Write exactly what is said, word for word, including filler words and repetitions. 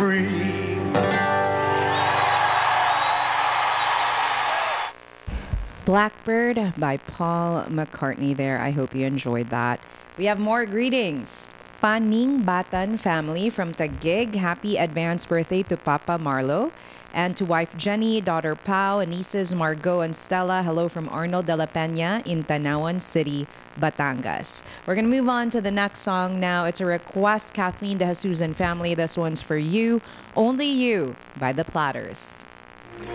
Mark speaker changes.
Speaker 1: free.
Speaker 2: Blackbird by Paul McCartney there. I hope you enjoyed that. We have more greetings. Paning Batan family from Taguig. Happy advance birthday to Papa Marlo. And to wife Jenny, daughter Pau, nieces Margot and Stella. Hello from Arnold de la Peña in Tanawan City, Batangas. We're going to move on to the next song now. It's a request, Kathleen de Jesus and family. This one's for you, Only You by The Platters.